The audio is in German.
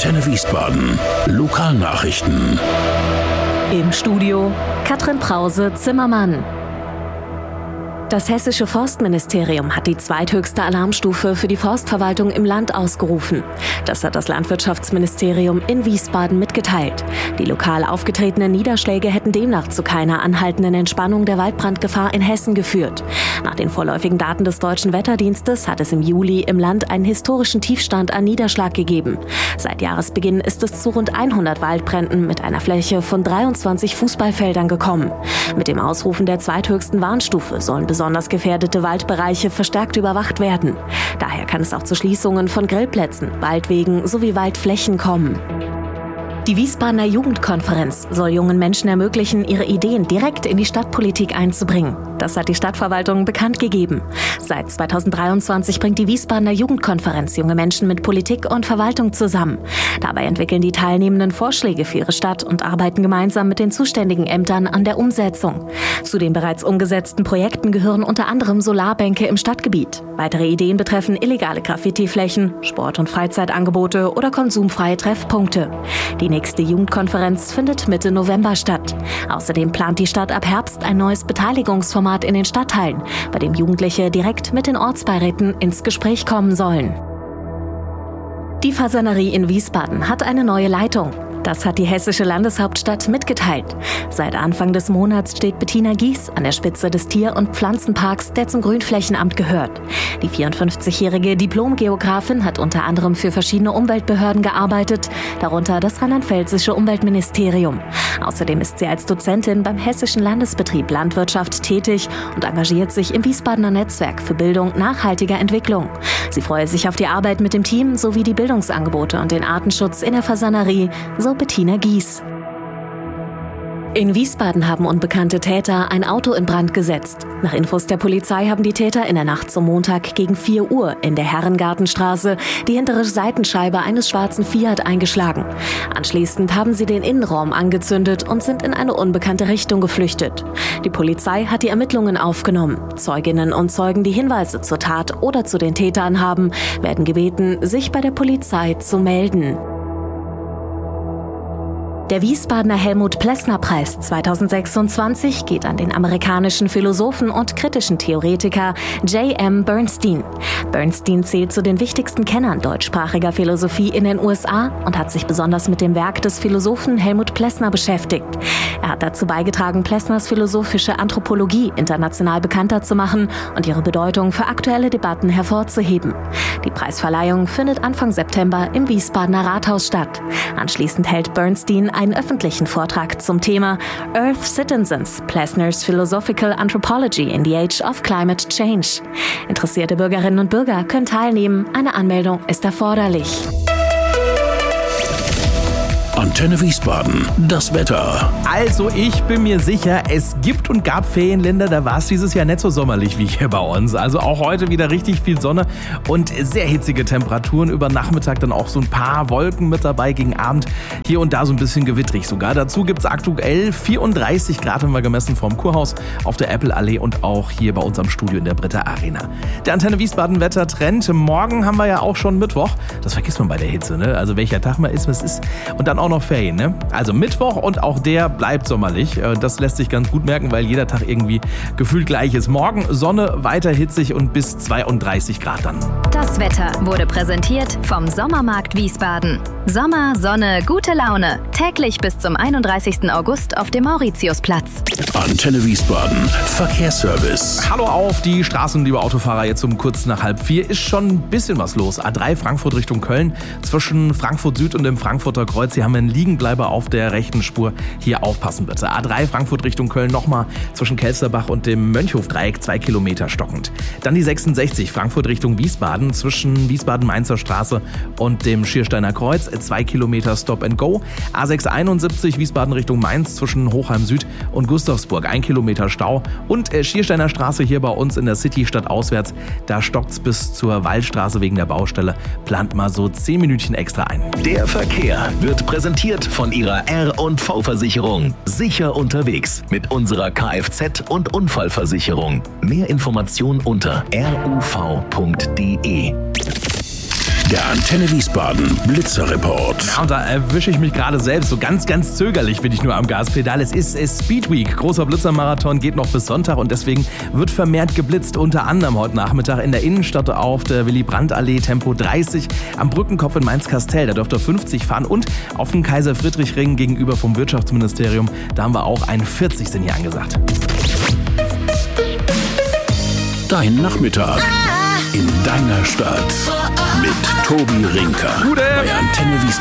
Antenne Wiesbaden. Lokalnachrichten. Im Studio Katrin Prause-Zimmermann. Das hessische Forstministerium hat die zweithöchste Alarmstufe für die Forstverwaltung im Land ausgerufen. Das hat das Landwirtschaftsministerium in Wiesbaden mitgeteilt. Die lokal aufgetretenen Niederschläge hätten demnach zu keiner anhaltenden Entspannung der Waldbrandgefahr in Hessen geführt. Nach den vorläufigen Daten des Deutschen Wetterdienstes hat es im Juli im Land einen historischen Tiefstand an Niederschlag gegeben. Seit Jahresbeginn ist es zu rund 100 Waldbränden mit einer Fläche von 23 Fußballfeldern gekommen. Mit dem Ausrufen der zweithöchsten Warnstufe sollen besonders gefährdete Waldbereiche verstärkt überwacht werden. Daher kann es auch zu Schließungen von Grillplätzen, Waldwegen sowie Waldflächen kommen. Die Wiesbadener Jugendkonferenz soll jungen Menschen ermöglichen, ihre Ideen direkt in die Stadtpolitik einzubringen. Das hat die Stadtverwaltung bekannt gegeben. Seit 2023 bringt die Wiesbadener Jugendkonferenz junge Menschen mit Politik und Verwaltung zusammen. Dabei entwickeln die Teilnehmenden Vorschläge für ihre Stadt und arbeiten gemeinsam mit den zuständigen Ämtern an der Umsetzung. Zu den bereits umgesetzten Projekten gehören unter anderem Solarbänke im Stadtgebiet. Weitere Ideen betreffen illegale Graffitiflächen, Sport- und Freizeitangebote oder konsumfreie Treffpunkte. Die nächste Jugendkonferenz findet Mitte November statt. Außerdem plant die Stadt ab Herbst ein neues Beteiligungsformat in den Stadtteilen, bei dem Jugendliche direkt mit den Ortsbeiräten ins Gespräch kommen sollen. Die Fasanerie in Wiesbaden hat eine neue Leitung. Das hat die hessische Landeshauptstadt mitgeteilt. Seit Anfang des Monats steht Bettina Gies an der Spitze des Tier- und Pflanzenparks, der zum Grünflächenamt gehört. Die 54-jährige Diplom-Geografin hat unter anderem für verschiedene Umweltbehörden gearbeitet, darunter das rheinland-pfälzische Umweltministerium. Außerdem ist sie als Dozentin beim Hessischen Landesbetrieb Landwirtschaft tätig und engagiert sich im Wiesbadener Netzwerk für Bildung nachhaltiger Entwicklung. Sie freue sich auf die Arbeit mit dem Team sowie die Bildungsangebote und den Artenschutz in der Fasanerie, so Bettina Gies. In Wiesbaden haben unbekannte Täter ein Auto in Brand gesetzt. Nach Infos der Polizei haben die Täter in der Nacht zum Montag gegen 4 Uhr in der Herrengartenstraße die hintere Seitenscheibe eines schwarzen Fiat eingeschlagen. Anschließend haben sie den Innenraum angezündet und sind in eine unbekannte Richtung geflüchtet. Die Polizei hat die Ermittlungen aufgenommen. Zeuginnen und Zeugen, die Hinweise zur Tat oder zu den Tätern haben, werden gebeten, sich bei der Polizei zu melden. Der Wiesbadener Helmut-Plessner-Preis 2026 geht an den amerikanischen Philosophen und kritischen Theoretiker J.M. Bernstein. Bernstein zählt zu den wichtigsten Kennern deutschsprachiger Philosophie in den USA und hat sich besonders mit dem Werk des Philosophen Helmut Plessner beschäftigt. Er hat dazu beigetragen, Plessners philosophische Anthropologie international bekannter zu machen und ihre Bedeutung für aktuelle Debatten hervorzuheben. Die Preisverleihung findet Anfang September im Wiesbadener Rathaus statt. Anschließend hält Bernstein einen öffentlichen Vortrag zum Thema Earth Citizens, Plessner's Philosophical Anthropology in the Age of Climate Change. Interessierte Bürgerinnen und Bürger können teilnehmen. Eine Anmeldung ist erforderlich. Antenne Wiesbaden, das Wetter. Also ich bin mir sicher, es gibt und gab Ferienländer, da war es dieses Jahr nicht so sommerlich wie hier bei uns. Also auch heute wieder richtig viel Sonne und sehr hitzige Temperaturen. Über Nachmittag dann auch so ein paar Wolken mit dabei, gegen Abend hier und da so ein bisschen gewittrig sogar. Dazu gibt es aktuell 34 Grad, haben wir gemessen, vom Kurhaus auf der Apple-Allee und auch hier bei uns am Studio in der Britta Arena. Der Antenne Wiesbaden Wettertrend. Morgen haben wir ja auch schon Mittwoch. Das vergisst man bei der Hitze, ne? Also welcher Tag mal ist, was ist. Und dann auch noch Ferien, ne? Also Mittwoch und auch der bleibt sommerlich. Das lässt sich ganz gut merken, weil jeder Tag irgendwie gefühlt gleich ist. Morgen Sonne, weiter hitzig und bis 32 Grad dann. Das Wetter wurde präsentiert vom Sommermarkt Wiesbaden. Sommer, Sonne, gute Laune. Täglich bis zum 31. August auf dem Mauritiusplatz. Antenne Wiesbaden, Verkehrsservice. Hallo auf die Straßen, liebe Autofahrer, jetzt um kurz nach 3:30 ist schon ein bisschen was los. A3 Frankfurt Richtung Köln, zwischen Frankfurt Süd und dem Frankfurter Kreuz. Hier haben wir einen Liegenbleiber auf der rechten Spur. Hier aufpassen bitte. A3 Frankfurt Richtung Köln nochmal zwischen Kelsterbach und dem Mönchhofdreieck 2 Kilometer stockend. Dann die 66 Frankfurt Richtung Wiesbaden zwischen Wiesbaden-Mainzer Straße und dem Schiersteiner Kreuz 2 Kilometer Stop and Go. A671 Wiesbaden Richtung Mainz zwischen Hochheim Süd und Gustavsburg 1 Kilometer Stau. Und Schiersteiner Straße hier bei uns in der City stadtauswärts. Da stockt's bis zur Waldstraße wegen der Baustelle. Plant mal so 10 Minütchen extra ein. Der Verkehr wird präsentiert von Ihrer R&V-Versicherung. Sicher unterwegs mit unserer Kfz- und Unfallversicherung. Mehr Informationen unter ruv.de. Der Antenne Wiesbaden Blitzerreport. Ja, und da erwische ich mich gerade selbst. So ganz, ganz zögerlich bin ich nur am Gaspedal. Es ist Speed Week. Großer Blitzermarathon geht noch bis Sonntag und deswegen wird vermehrt geblitzt. Unter anderem heute Nachmittag in der Innenstadt auf der Willy-Brandt-Allee Tempo 30. Am Brückenkopf in Mainz-Kastel, da dürft ihr 50 fahren. Und auf dem Kaiser-Friedrich-Ring gegenüber vom Wirtschaftsministerium, da haben wir auch ein 40 sind hier angesagt. Dein Nachmittag in deiner Stadt mit Tobi Rinker bei Antenne Wiesbaden.